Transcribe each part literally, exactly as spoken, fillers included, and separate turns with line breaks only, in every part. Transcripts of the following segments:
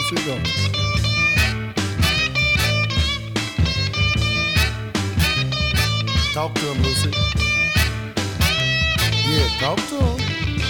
Lucy, go. Talk to him, Lucy. Yeah, talk to him.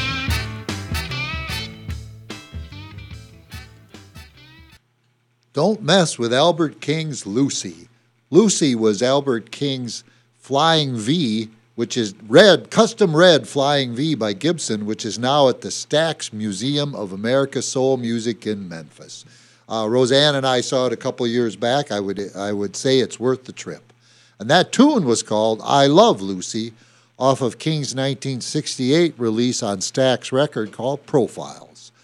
Don't mess with Albert King's Lucy. Lucy was Albert King's Flying V, which is red, custom red Flying V by Gibson, which is now at the Stax Museum of America Soul Music in Memphis. Uh, Roseanne and I saw it a couple years back. I would I would say it's worth the trip. And that tune was called I Love Lucy, off of King's nineteen sixty-eight release on Stax record called Profiles.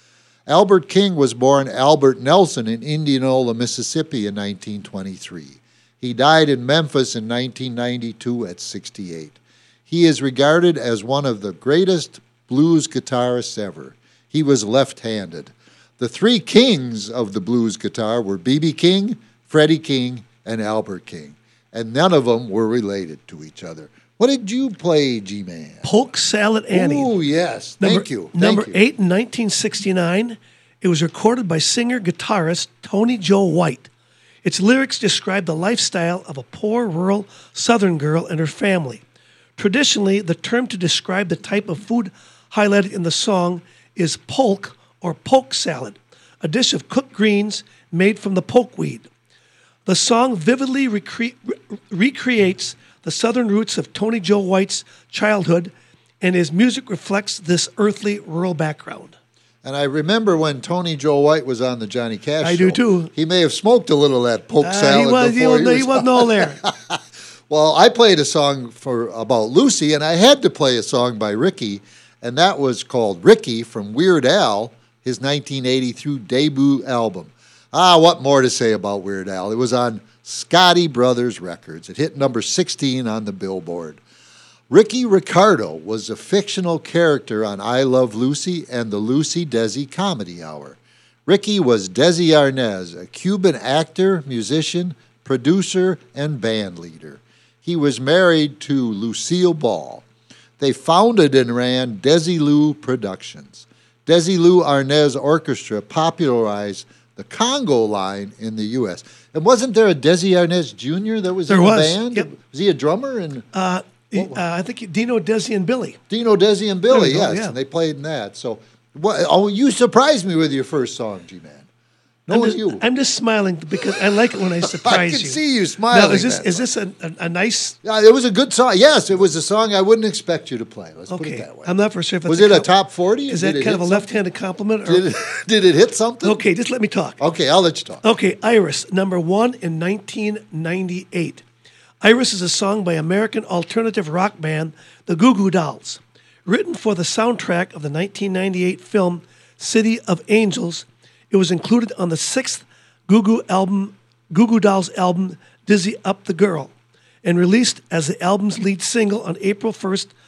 Albert King was born Albert Nelson in Indianola, Mississippi in nineteen twenty-three. He died in Memphis in nineteen ninety-two at sixty-eight. He is regarded as one of the greatest blues guitarists ever. He was left-handed. The three kings of the blues guitar were B B King, Freddie King, and Albert King, and none of them were related to each other. What did you play, G-Man?
Polk Salad Annie.
Oh, yes.
Number,
Thank you. Thank
number
you.
eight in nineteen sixty-nine. It was recorded by singer-guitarist Tony Joe White. Its lyrics describe the lifestyle of a poor rural Southern girl and her family. Traditionally, the term to describe the type of food highlighted in the song is polk or poke salad, a dish of cooked greens made from the pokeweed. The song vividly recre- re- recreates the Southern roots of Tony Joe White's childhood, and his music reflects this earthly rural background.
And I remember when Tony Joe White was on the Johnny Cash
I
show.
do too.
He may have smoked a little of that poke
Uh,
salad
he was,
before
he, was,
he was
he wasn't all there.
Well, I played a song for about Lucy, and I had to play a song by Ricky, and that was called Ricky from Weird Al, his nineteen eighty-three debut album. Ah, what more to say about Weird Al? It was on Scotty Brothers Records. It hit number sixteen on the Billboard. Ricky Ricardo was a fictional character on I Love Lucy and the Lucy Desi Comedy Hour. Ricky was Desi Arnaz, a Cuban actor, musician, producer, and band leader. He was married to Lucille Ball. They founded and ran Desilu Productions. Desilu Arnaz Orchestra popularized the Congo line in the U S. And wasn't there a Desi Arnaz Junior that was
There
in
was,
the band?
yep.
Was he a drummer? And
Uh, uh, I think Dino, Desi, and Billy.
Dino, Desi, and Billy,
There we go,
yes,
yeah.
and they played in that. So, what, oh, you surprised me with your first song, G-Man. No,
I'm
it was
just,
you.
I'm just smiling because I like it when I surprise
I
you.
can see you smiling.
Now, is this
that
is
way.
this a, a, a nice?
Yeah, it was a good song. Yes, it was a song I wouldn't expect you to play. Let's put
Okay,
it that way.
I'm not for sure if it's
Was it a
com-
top forty?
Is
Did
that
it
kind of
hit
a left-handed compliment? Or?
Did it, did it hit something?
Okay, just let me talk.
Okay, I'll let you talk.
Okay, Iris, number one in nineteen ninety-eight. Iris is a song by American alternative rock band the Goo Goo Dolls. Written for the soundtrack of the nineteen ninety-eight film City of Angels, it was included on the sixth Goo Goo album, Goo Goo Dolls album, Dizzy Up the Girl, and released as the album's lead single on April first,